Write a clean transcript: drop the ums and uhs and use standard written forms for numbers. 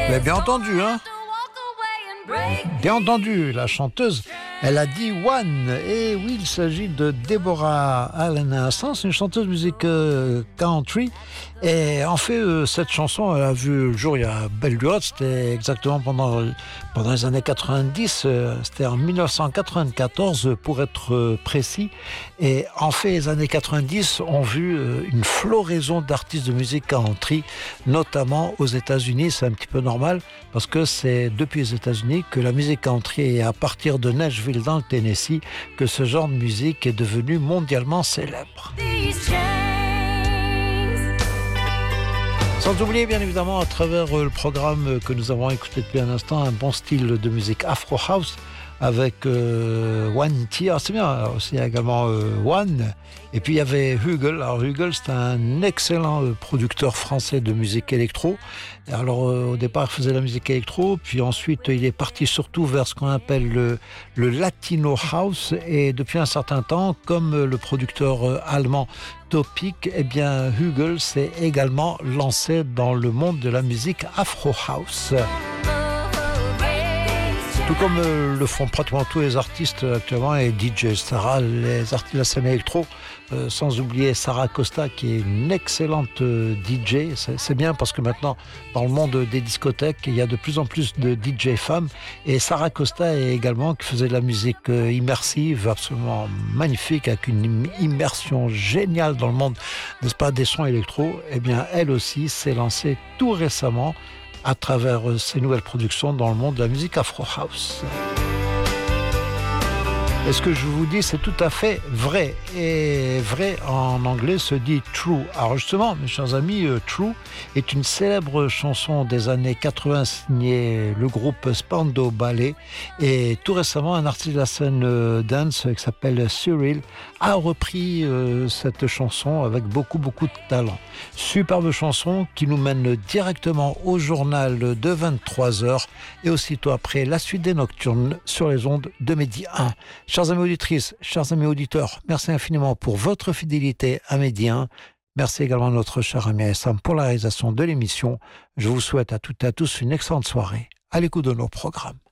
Vous avez bien entendu, hein? Bien entendu, la chanteuse, elle a dit One. Et oui, il s'agit de Deborah Allen à l'instant. C'est une chanteuse musique country. Et en fait, cette chanson, elle a vu le jour il y a belle lurette. C'était exactement pendant les années 90. C'était en 1994 pour être précis. Et en fait, les années 90 ont vu une floraison d'artistes de musique country, notamment aux États-Unis. C'est un petit peu normal parce que c'est depuis les États-Unis que la musique country, et à partir de Nashville dans le Tennessee, que ce genre de musique est devenu mondialement célèbre. Sans oublier bien évidemment à travers le programme que nous avons écouté depuis un instant, un bon style de musique Afro House avec One T. C'est bien aussi, il y a également One. Et puis il y avait Hugel. Alors Hugel, c'est un excellent producteur français de musique électro. Alors au départ, il faisait la musique électro, puis ensuite il est parti surtout vers ce qu'on appelle le Latino House. Et depuis un certain temps, comme le producteur allemand Topic, eh bien Hugel s'est également lancé dans le monde de la musique Afro House. Tout comme le font pratiquement tous les artistes actuellement et DJ Sarah, les artistes de la scène électro, sans oublier Sarah Costa qui est une excellente DJ. C'est bien parce que maintenant, dans le monde des discothèques, il y a de plus en plus de DJ femmes. Et Sarah Costa également qui faisait de la musique immersive, absolument magnifique, avec une immersion géniale dans le monde, n'est-ce pas, des sons électro. Eh bien, elle aussi s'est lancée tout récemment à travers ces nouvelles productions dans le monde de la musique Afro House. Et ce que je vous dis, c'est tout à fait vrai. Et vrai, en anglais, se dit true. Alors justement, mes chers amis, True est une célèbre chanson des années 80 signée le groupe Spandau Ballet. Et tout récemment, un artiste de la scène dance qui s'appelle Cyril a repris cette chanson avec beaucoup de talent. Superbe chanson qui nous mène directement au journal de 23h et aussitôt après la suite des Nocturnes sur les ondes de Midi 1. Chers amis auditrices, chers amis auditeurs, merci infiniment pour votre fidélité à Midi 1. Merci également à notre cher ami Sam pour la réalisation de l'émission. Je vous souhaite à toutes et à tous une excellente soirée à l'écoute de nos programmes.